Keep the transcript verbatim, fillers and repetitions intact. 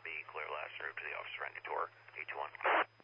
B, clear last route to the officer ending tour, eight two one.